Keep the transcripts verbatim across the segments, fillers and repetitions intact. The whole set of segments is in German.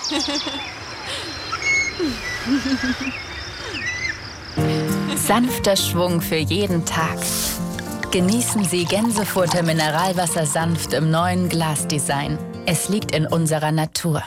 Sanfter Schwung für jeden Tag. Genießen Sie Gänsefutter Mineralwasser sanft im neuen Glasdesign. Es liegt in unserer Natur.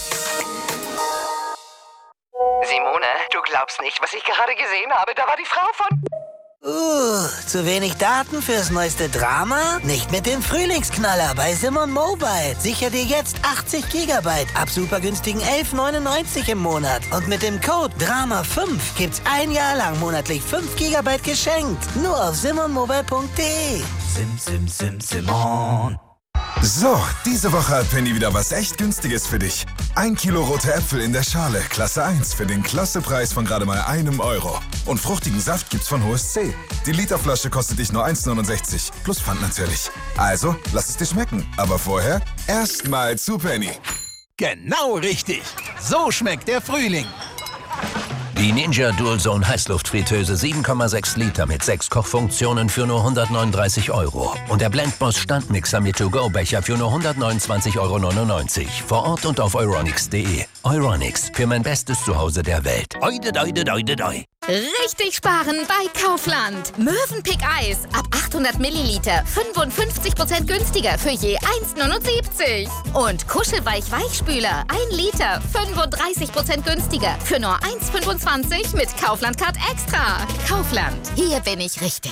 Simone, du glaubst nicht, was ich gerade gesehen habe. Da war die Frau von... Uh, zu wenig Daten fürs neueste Drama? Nicht mit dem Frühlingsknaller bei Simon Mobile. Sicher dir jetzt achtzig Gigabyte ab super günstigen elf neunundneunzig im Monat. Und mit dem Code Drama fünf gibt's ein Jahr lang monatlich fünf Gigabyte geschenkt. Nur auf simon mobile punkt de. Sim, sim, sim, Simon. So, diese Woche hat Penny wieder was echt Günstiges für dich. Ein Kilo rote Äpfel in der Schale, Klasse eins, für den Klassepreis von gerade mal einem Euro. Und fruchtigen Saft gibt's von H O S C. Die Literflasche kostet dich nur eins neunundsechzig, plus Pfand natürlich. Also, lass es dir schmecken. Aber vorher erstmal zu Penny. Genau richtig. So schmeckt der Frühling. Die Ninja Dualzone Heißluftfritteuse sieben Komma sechs Liter mit sechs Kochfunktionen für nur hundertneununddreißig Euro. Und der Blendboss Standmixer mit To-Go-Becher für nur hundertneunundzwanzig Euro neunundneunzig. Vor Ort und auf euronics punkt de. Euronics, für mein bestes Zuhause der Welt. Oide, oide, oide, oide. Richtig sparen bei Kaufland. Mövenpick Eis ab achthundert Milliliter fünfundfünfzig Prozent günstiger für je eins neunundsiebzig. Und Kuschelweich Weichspüler ein Liter fünfunddreißig Prozent günstiger für nur eins fünfundzwanzig mit Kaufland Card Extra. Kaufland, hier bin ich richtig.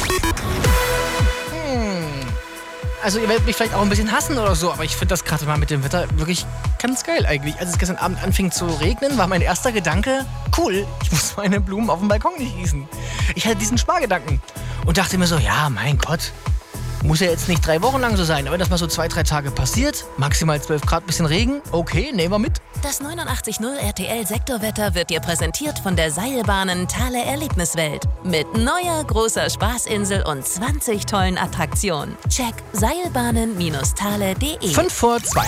Hm. Also ihr werdet mich vielleicht auch ein bisschen hassen oder so, aber ich finde das gerade mal mit dem Wetter wirklich ganz geil eigentlich. Als es gestern Abend anfing zu regnen, war mein erster Gedanke, cool, ich muss meine Blumen auf dem Balkon nicht gießen. Ich hatte diesen Spargedanken und dachte mir so, ja, mein Gott, muss ja jetzt nicht drei Wochen lang so sein, aber wenn das mal so zwei, drei Tage passiert, maximal zwölf Grad, bisschen Regen, okay, nehmen wir mit. Das neunundachtzig Komma null R T L Sektorwetter wird dir präsentiert von der Seilbahnen Thale Erlebniswelt. Mit neuer großer Spaßinsel und zwanzig tollen Attraktionen. Check seilbahnen Thale punkt de. Fünf vor zwei.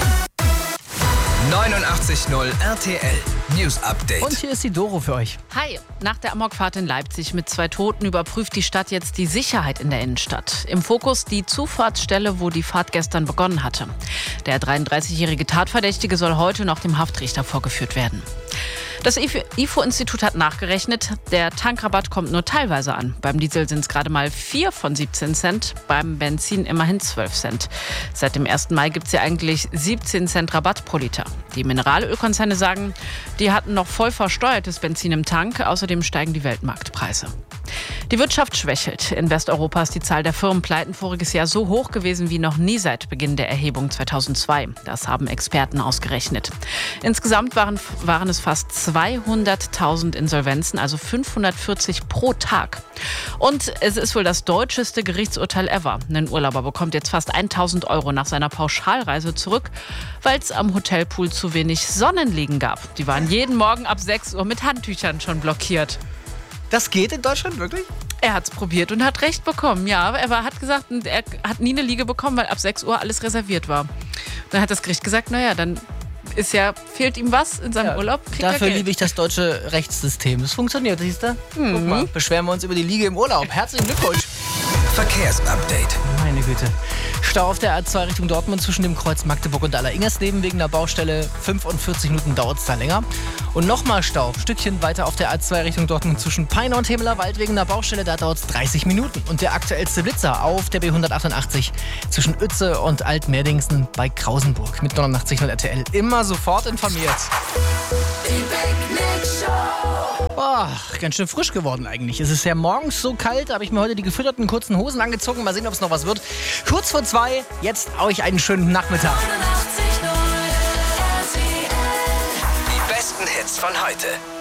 neunundachtzig Komma null R T L News Update. Und hier ist die Doro für euch. Hi, nach der Amokfahrt in Leipzig mit zwei Toten überprüft die Stadt jetzt die Sicherheit in der Innenstadt. Im Fokus die Zufahrtsstelle, wo die Fahrt gestern begonnen hatte. Der dreiunddreißigjährige Tatverdächtige soll heute noch dem Haftrichter vorgeführt werden. Das I F O-Institut hat nachgerechnet, der Tankrabatt kommt nur teilweise an. Beim Diesel sind es gerade mal vier von siebzehn Cent, beim Benzin immerhin zwölf Cent. Seit dem ersten Mai gibt es ja eigentlich siebzehn Cent Rabatt pro Liter. Die Mineralölkonzerne sagen, die hatten noch voll versteuertes Benzin im Tank. Außerdem steigen die Weltmarktpreise. Die Wirtschaft schwächelt. In Westeuropa ist die Zahl der Firmenpleiten voriges Jahr so hoch gewesen wie noch nie seit Beginn der Erhebung zweitausendzwei. Das haben Experten ausgerechnet. Insgesamt waren, waren es fast zweihunderttausend Insolvenzen, also fünfhundertvierzig pro Tag. Und es ist wohl das deutscheste Gerichtsurteil ever. Ein Urlauber bekommt jetzt fast tausend Euro nach seiner Pauschalreise zurück, weil es am Hotelpool zu wenig Sonnenliegen gab. Die waren jeden Morgen ab sechs Uhr mit Handtüchern schon blockiert. Das geht in Deutschland wirklich? Er hat es probiert und hat recht bekommen, ja. Er war, hat gesagt, er hat nie eine Liege bekommen, weil ab sechs Uhr alles reserviert war. Dann hat das Gericht gesagt, naja, dann ist ja, fehlt ihm was in seinem ja, Urlaub. Dafür liebe ich das deutsche Rechtssystem. Das funktioniert, siehst du? Mhm. Guck mal, beschweren wir uns über die Liege im Urlaub. Herzlichen Glückwunsch. Verkehrsupdate. Meine Güte. Stau auf der A zwei Richtung Dortmund zwischen dem Kreuz Magdeburg und Aller-Ingersleben wegen der Baustelle. fünfundvierzig Minuten dauert es da länger. Und nochmal Stau, ein Stückchen weiter auf der A zwei Richtung Dortmund zwischen Peine und Hemelerwald wegen der Baustelle. Da dauert es dreißig Minuten. Und der aktuellste Blitzer auf der B hundertachtundachtzig zwischen Uetze und Altmerdingsen bei Krausenburg. Mit neunundachtzig Komma null R T L. Immer sofort informiert. Boah, ganz schön frisch geworden eigentlich. Es ist ja morgens so kalt, da habe ich mir heute die gefütterten kurzen Hosen angezogen. Mal sehen, ob es noch was wird. Kurz vor zwei, jetzt euch einen schönen Nachmittag. Die besten Hits von heute.